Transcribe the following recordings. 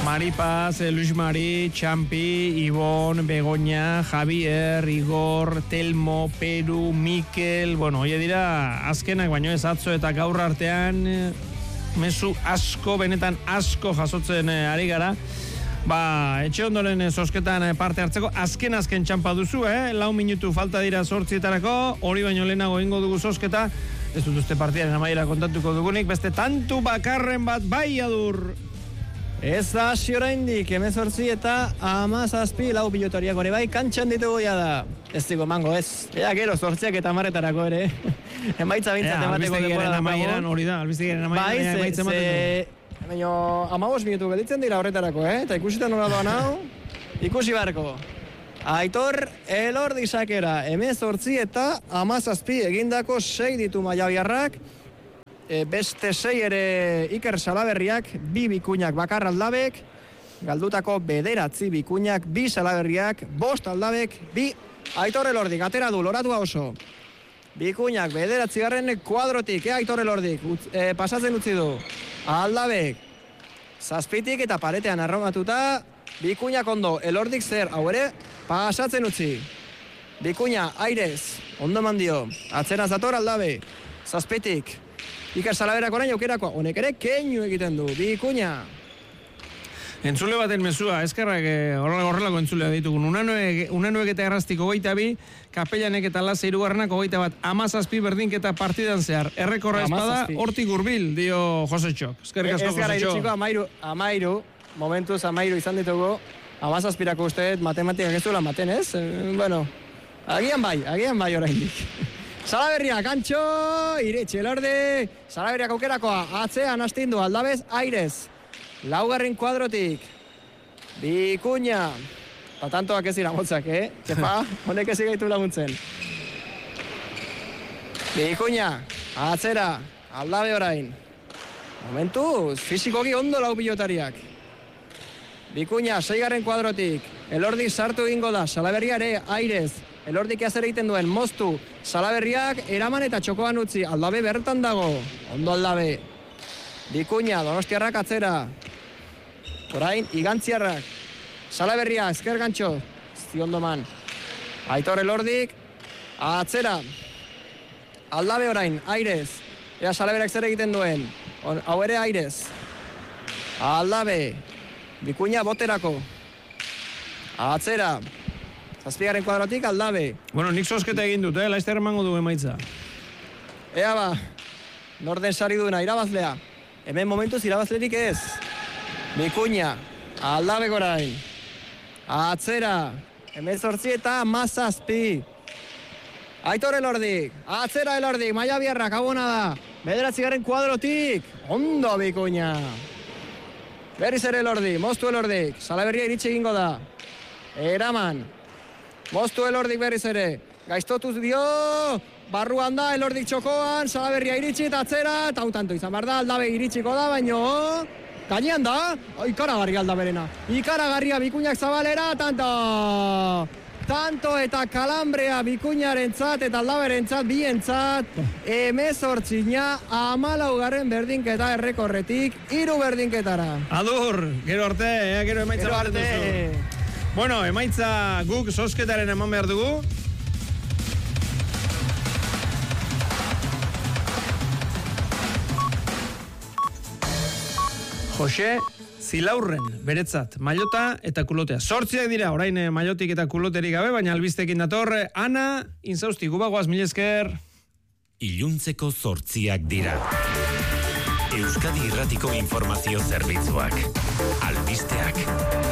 Maripaz, Luis Mari, Txampi, Ibon, Begoña, Javier, Igor, Telmo, Peru, Mikel, bueno, hoi dira azkenak, baino ez atzo eta gaur artean mezu asko, benetan asko jasotzen ari gara. Ba, etxe ondoren zozketan parte hartzeko, azken txampa duzu, 4 minutu falta dira 8:00, hori baino lehenago ingo dugu zozketa, ez dut uste partiaren amaiera kontatuko dugunik, beste tantu bakarren bat bai adur. Ez da hasi oraindik, 18 eta 17 lau pilotariak hori bai, kantxan ditugu da. Ez digo mango, ez. Ea gero, 8 eta 10 ere. Emaitza bintzat emateko denbora dago. Hori da, albiztegaren amaieran emaitza ematen. Baina 15 minutu gelditzen dira horretarako, eta ikusita nola doan hau, ikusi barko. Aitor Elordi sakera, 18 eta 17 egindako 6 ditu Maiabiarrak, beste 6 ere Iker Salaberriak, 2 bikuñak bakar Aldabek, galdutako 9 bikuñak, 2 Salaberriak, 5 Aldabek, 2 Aitor Elordi, atera du, loratua oso. Bikuñak 9. kuadrotik, Aitor Elordi, pasatzen utzi du. Aldabek, 7 eta paretean arromatuta, bikuñak ondo, Elordik zer, hau ere, pasatzen utzi. Bikuña, airez, ondo mandio, atzera zator Aldabe, 7. Iker Salaberrak orain aukerakoa, honek ere keinu egiten du, bikuña. Entzule baten mezua, eskerrak horrelako entzulea ditugun. Unanuek eta errastiko 22, Kapellanek eta Laza irugarrenak 21, 17 berdinketa partidan zehar. Errekorra espada, hortik hurbil, dio Josetxok. Eskerrik asko, Josetxok. Ez gara iritsiko, amairu, momentuz amairu izan ditugu, 17 uste, matematikak ez duela maten, ez? Bueno, agian bai oraindik. Salaberriak, Antxo, iritsi Elordi, Salaberriak aukerakoa, atzean astindu, Aldabez, airez. 4. kuadrotik, bikuña, tantoak ez dira motzak, Txepa, honek ez igaitu laguntzen. Bikuña, atzera, Aldabe orain. Momentuz, fizikoki ondo 4 pilotariak. Bikuña, 6. kuadrotik, Elordi sartu egingo da, Salaberria ere, airez. Elordik ezer egiten duen, moztu, Salaberriak eraman eta txokoan utzi, Aldabe bertan dago, ondo Aldabe. Bikuña, Donostiarrak atzera. Orain, Igantziarrak. Salaberria, ezker gantxo. Ziondo man. Aitor Elordik, atzera. Aldabe orain, airez. Ea Salaberriak zer egiten duen. Hau ere airez. Aldabe. Bikuña boterako. Atzera. 7. kuadrotik, Aldabe. Bueno, nik zozketa egin dut, Laizter emango du emaitza. Ea ba, norden sari duena, irabazlea. Hemen momentuz irabazlerik ez. Bikuña, Aldabek orain. Atzera, 18 eta 17. Aitor Elordik, atzera Elordik, Maiabiarrak, abona da. 9. kuadrotik, ondo Bikuña. Berriz ere Elordik, moztu Elordik, Salaberria iritsi egingo da. Eraman, moztu Elordik berriz ere, gaiztotuz dio, barruan da, Elordik txokoan, Salaberria iritsi eta atzera, eta tanto izan behar da, Aldabe iritsiko da, baino, gainean da, ikaragarri Aldaberena. Ikaragarria Bikuñak zabalera, tanto eta kalambrea Bikuñarentzat eta Aldaberentzat, bientzat, 18 14 berdinketa errekorretik, 3 berdinketara. Adur, gero arte, gero emaitza gero bat arte. Bueno, emaitza guk zozketaren eman behar dugu. Jose Zilaurren, beretzat, mailota eta kulotea. 8 dira, orain mailotik eta kuloterik gabe, baina albistekin dator, Ana, Inzausti, gubagoaz, mil esker. Iluntzeko 8 dira. Euskadi Irratiko Informazio Zerbitzuak. Albisteak.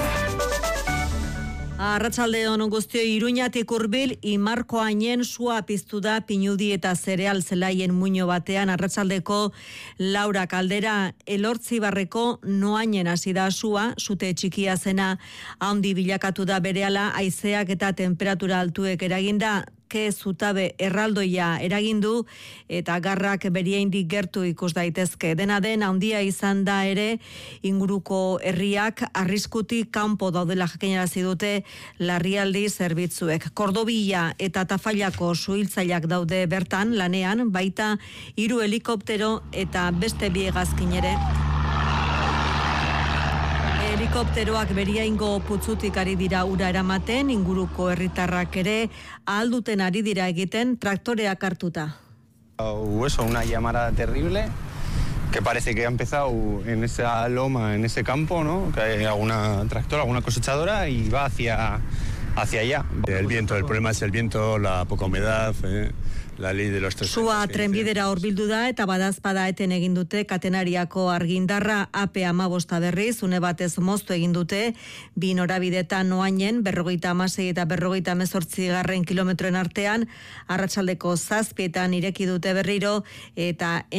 Arratsalde on guztio, Iruñatik hurbil Imarkoainen sua piztu da Pinudi eta Zereal zelaien muino batean. Arratsaldeko 4 kaldera Elortzibarreko Noainen hasi da sua, sute txikia zena handi bilakatu da berehala, haizeak eta temperatura altuek eraginda ke zutabe erraldoia eragindu eta garrak beriaindik gertu ikus daitezke. Dena den handia izan da ere inguruko herriak arriskutik kanpo daudela jakinarazi dute larrialdi zerbitzuek. Kordobia eta Tafallako suhiltzaileak daude bertan lanean, baita 3 helikoptero eta beste 2 hegazkin ere. Helikopteroak Beriaingo putzutik ari dira ura eramaten, inguruko herritarrak ere ahalduten ari dira egiten traktoreak hartuta. Una llamada terrible que parece que ha empezado en esa loma, en ese campo, ¿no? Que hay alguna tractora, alguna cosechadora y va hacia allá. El viento, el problema es el viento, la poca humedad, la ley de los tres. Sua trenbidera hurbildu da eta badazpada eten egin dute Katenariako argindarra AP15 berriz, une batez moztu egin dute, bi norabidetan noainen 56 eta 58 kilometroen artean, arratsaldeko 7etan ireki dute berriro, eta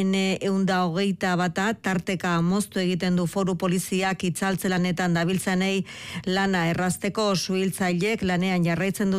N121 tarteka moztu egiten du foru poliziak itzaltzelanetan dabiltzanei lana errazteko. Suhiltzaileek lanean jarraitzen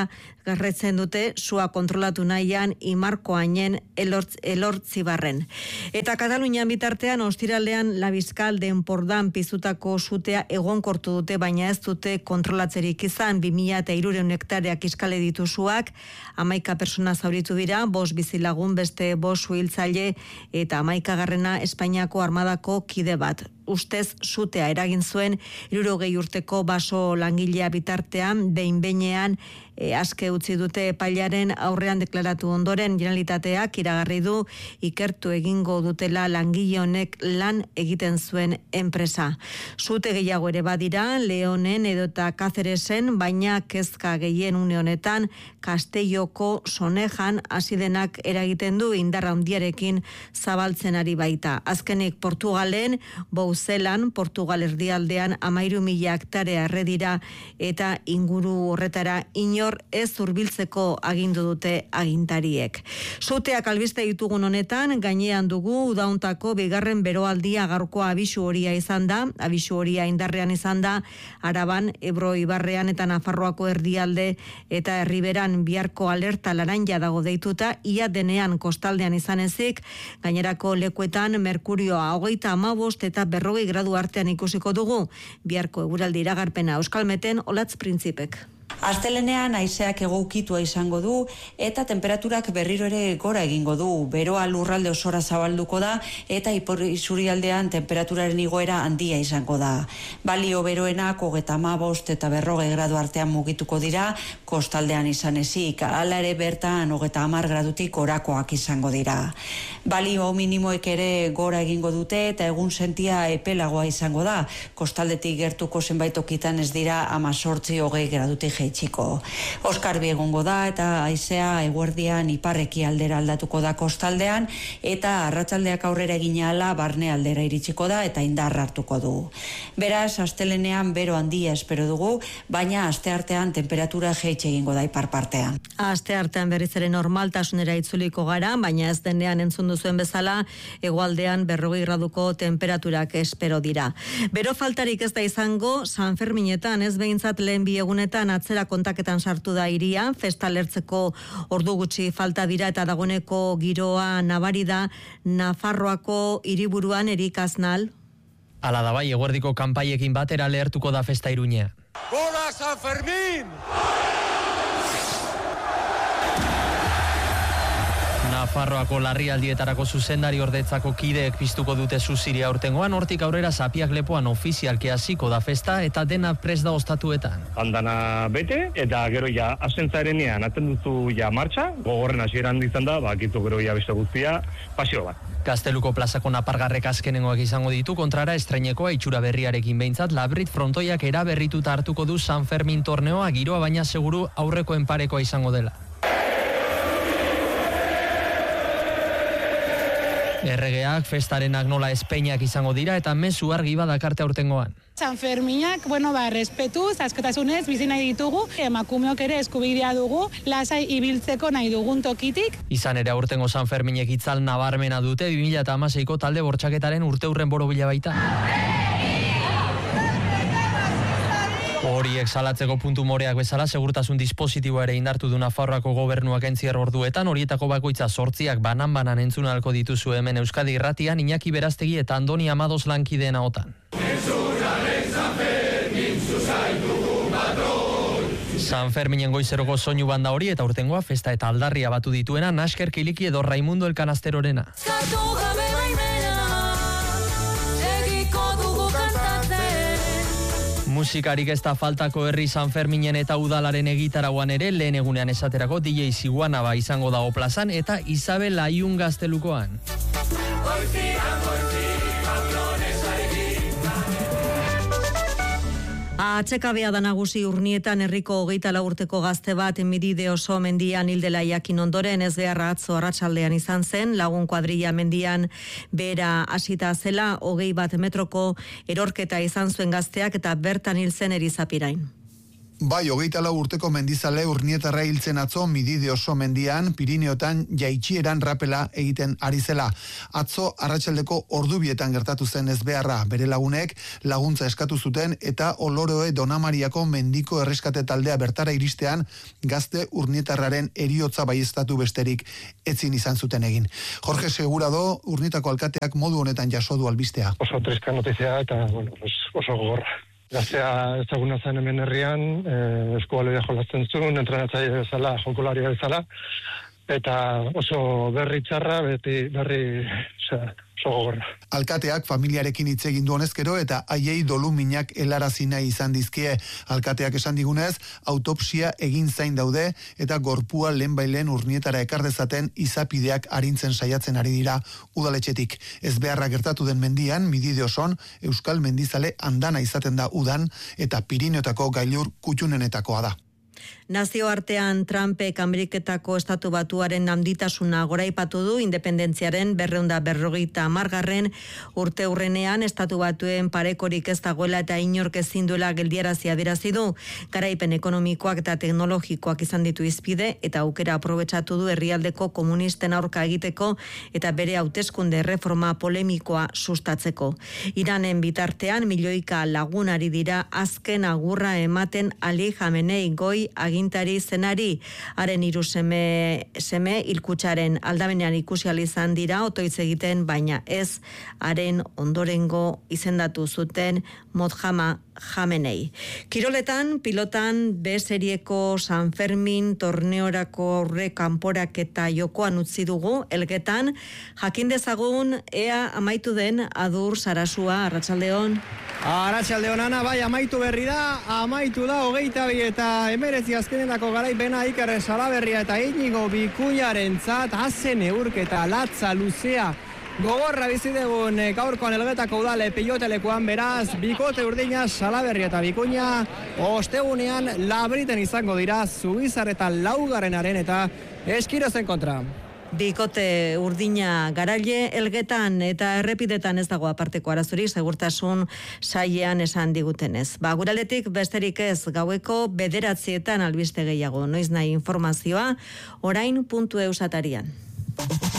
dute sua kontrolatu nahian Imarkoainen Elortzibarren. Eta Katalunian bitartean ostiralean Labizkal Denpordan piztutako sutea egonkortu dute, baina ez dute kontrolatzerik izan. 2300 hektareak iskale ditu suak, 11 persona zauritu dira, 5 bizilagun, beste 5 suhiltzaile eta 11garrena Espainiako armadako kide bat. Ustez sutea eragin zuen 60 urteko baso langilea bitartean, behin-behinean aske utzi dute epailaren aurrean deklaratu ondoren. Generalitateak iragarri du ikertu egingo dutela langile honek lan egiten zuen enpresa. Sute gehiago ere badira, Leonen edota Cáceresen, baina kezka gehien une honetan Castelloko Sonejan hasidenak eragiten du indarra handiarekin zabaltzen ari baita. Azkenik Portugalen, Bouzelan, Portugal erdialdean 13.000 hektarea erredira eta inguru horretara inor ez hurbiltzeko agindu dute agintariek. Suteak albiste ditugun honetan, gainean dugu udauntako bigarren beroaldia gaurkoa abisu horia izan da, abisu horia indarrean izan da, Araban, Ebro ibarrean eta Nafarroako erdialde eta herriberan biharko alerta laranja dago deituta, ia denean kostaldean izan ezik, gainerako lekuetan merkurioa 35 eta 40 gradu artean ikusiko dugu, biharko eguraldi iragarpena Euskalmeten Olatz Printzipek. Astelenean haizeak egoukitua izango du eta temperaturak berriro ere gora egingo du. Beroa lurralde osora zabalduko da eta ipar isurialdean temperaturaren igoera handia izango da. Balio beroenak 35 eta 40 gradu artean mugituko dira, kostaldean izan ezik, hala ere bertan 30 gradutik gorakoak izango dira. Balio minimoek ere gora egingo dute eta egun sentia epelagoa izango da. Kostaldetik gertuko zenbait tokitan ez dira 18-20 gradutik jaitsiko. Oskarbi egongo da eta haizea eguerdian iparreki aldera aldatuko da kostaldean eta arratsaldeak aurrera egin ahala barne aldera iritsiko da eta indar hartuko du. Beraz, astelenean bero handia espero dugu, baina asteartean temperatura jaitsi egingo da ipar partean. Asteartean berriz ere normaltasunera itzuliko gara, baina ez denean entzun duzuen bezala, hegoaldean 40 graduko temperaturak espero dira. Bero faltarik ez da izango, San Ferminetan ez behintzat lehen bi egunetan atzera kontaketan sartu da hiria, festa lertzeko ordu gutxi falta dira eta dagoeneko giroa nabari da Nafarroako hiriburuan Erik Aznal. Hala da bai, eguerdiko kanpaiekin batera lehertuko da festa Iruñea. ¡Gora San Fermín! Nafarroako larrialdietarako zuzendari ordetzako kideek piztuko dute zuziria aurtengoan, hortik aurrera Zapiak lepoan ofizialki hasiko da festa eta dena prest da ostatuetan. Andana bete eta gero ja asentzarenean atenduzu ja martxa, gogorren hasieran izan da, bakitu gero ja beste guztia, pasio bat. Gazteluko plazako napargarrek azkenengoak izango ditu, kontrara estreinekoa itxura berriarekin behintzat, Labrit frontoiak eraberrituta hartuko du San Fermin torneoa, giroa baina seguru aurrekoen parekoa izango dela. Erregeak, festarenak nola espeinak izango dira eta mezu argi badakarte aurtengoan. San Ferminak, respetuz, askotasunez, bizi nahi ditugu, emakumeok ere eskubidea dugu, lasai ibiltzeko nahi dugun tokitik. Izan ere aurtengo San Ferminek itzal nabarmena dute 2016ko talde bortxaketaren urteurren borobila baita. Horiek salatzeko puntu moreak bezala segurtasun dispositiboa ere indartu du Nafarroako gobernuak entziar orduetan, horietako bakoitza 8 banan-banan entzun ahalko dituzu hemen Euskadi Irratian, Iñaki Berastegi eta Andoni Amados lankideen ahotan. San Ferminen goizeroko soinu banda hori eta urtengoa festa eta aldarria batu dituena Nasker Kiliki edo Raimundo Elkanazterorena. Musikarik ez da faltako herri San Ferminen eta udalaren egitarauan ere lehen egunean esaterako DJ Siguanaba izango dago plazan eta Isabel Aiun Gaztelukoan. Atxekabea da nagusi Urnietan herriko 24 urteko gazte bat Midide oso mendian hildela jakin ondoren ez beharra atzo arratsaldean izan zen, lagun kuadrilla mendian bera hasita zela 21 metroko erorketa izan zuen gazteak eta bertan hil zen Erizapirain. Bai, 24 urteko mendizale Urnietarra hiltzen atzo Midide oso mendian, Pirineotan jaitsieran rapela egiten ari zela. Atzo arratsaldeko ordubietan gertatu zen ezbeharra, bere lagunek laguntza eskatu zuten eta Oloroe Donamariako mendiko erreskate taldea bertara iristean gazte Urnietarraren heriotza baieztatu besterik ezin izan zuten egin. Jorge Segurado, Urnietako alkateak modu honetan jaso du albistea. Oso treska notizia eta oso gogorra. Gaztea ezaguna zen hemen herrian, eskualea jolasten zuen, entrenatzaile bezala, jokolaria bezala, eta oso berri txarra, oso gogorra. Alkateak familiarekin hitz egin du honezkero eta haiei doluminak helarazi nahi izan dizkie. Alkateak esan digunez, autopsia egin zain daude eta gorpua lehenbailen Urnietara ekar dezaten izapideak arintzen saiatzen ari dira udaletxetik. Ezbeharra gertatu den mendian, Midide oson, Euskal Mendizale andana izaten da udan eta Pirineotako gailur kutxunenetakoa da. Nazioartean Trumpek Ameriketako estatu batuaren handitasuna goraipatu du independentziaren 250. urte urrenean estatu batuen parekorik ez dagoela eta inork ezin duela geldiarazi adierazi du. Garaipen ekonomikoak eta teknologikoak izan ditu hizpide eta aukera aprobetxatu du herrialdeko komunisten aurka egiteko eta bere hauteskunde erreforma polemikoa sustatzeko. Iranen bitartean milioika lagunari dira azken agurra ematen Ali Khamenei goi agintari zenari, haren 3 seme hilkutxaren aldamenean ikusi ahal izan dira otoitz egiten, baina ez haren ondorengo izendatu zuten Mojtaba Khamenei. Kiroletan, pilotan B serieko San Fermin torneorako aurre kanporak eta jokoan utzi dugu, Elgetan, jakin dezagun ea amaitu den Adur Sarasua, arratsaldeon. Arratsaldeon Ana, bai, amaitu berri da, amaitu da 22 eta 19 azkenenako garaipena Iker Salaberria eta Iñigo Bikuñarentzat hazen neurketa latza luzea gogorra bizi dugun gaurkoan Elgetako udale pilotelekuan, beraz bikote urdina Salaberria eta Bikuña ostegunean Labriten izango dira Zubizar eta Laugarrenaren eta Eskirozen kontra. Bikote urdina garaile Elgetan eta errepidetan ez dago aparteko arazorik segurtasun sailean esan digutenez. Guraletik besterik ez, gaueko 9 albiste gehiago. Noiz nahi informazioa orain.eus atarian.